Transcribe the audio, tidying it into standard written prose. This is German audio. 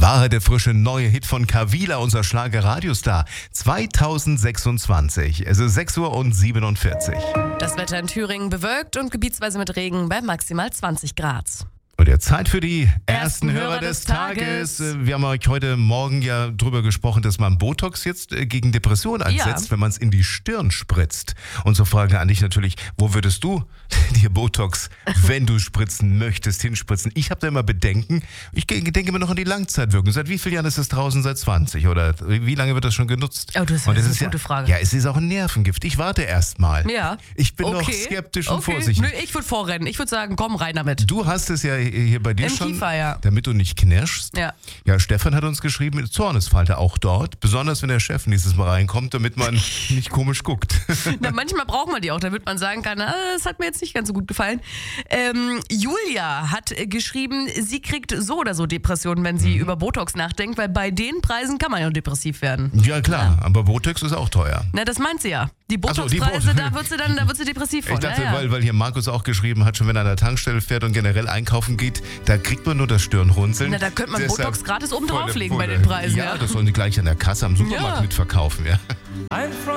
war der frische neue Hit von Kavila, unser Schlager-Radiostar. 2026. Es ist 6:47 Uhr. Das Wetter in Thüringen bewölkt und gebietsweise mit Regen bei maximal 20 Grad. Und jetzt Zeit für die ersten Hörer des Tages. Wir haben euch heute Morgen ja drüber gesprochen, dass man Botox jetzt gegen Depressionen einsetzt, wenn man es in die Stirn spritzt. Und so Frage an dich natürlich, wo würdest du dir Botox, wenn du spritzen möchtest, hinspritzen? Ich habe da immer Bedenken. Ich denke immer noch an die Langzeitwirkung. Seit wie vielen Jahren ist es draußen? Seit 20? Oder wie lange wird das schon genutzt? Oh, das ist eine gute Frage. Ja, es ist auch ein Nervengift. Ich warte erst mal. Ja. Ich bin noch skeptisch und vorsichtig. Nö, ich würde vorrennen. Ich würde sagen, komm, rein damit. Du hast es ja hier bei dir Im schon, Kiefer, ja. damit du nicht knirschst. Ja. Ja, Stefan hat uns geschrieben, Zornesfalte auch dort, besonders wenn der Chef nächstes Mal reinkommt, damit man nicht komisch guckt. Na, manchmal braucht man die auch, damit man sagen kann, das hat mir jetzt nicht ganz so gut gefallen. Julia hat geschrieben, sie kriegt so oder so Depressionen, wenn sie über Botox nachdenkt, weil bei den Preisen kann man ja depressiv werden. Ja klar, aber Botox ist auch teuer. Na, das meint sie ja. Die Botox-Preise, da wird sie depressiv von. Ich dachte, weil hier Markus auch geschrieben hat, schon wenn er an der Tankstelle fährt und generell einkaufen geht, da kriegt man nur das Stirnrunzeln. Na, da könnte man Botox gratis oben drauflegen bei den Preisen. Ja, das sollen die gleich an der Kasse am Supermarkt mitverkaufen, ja.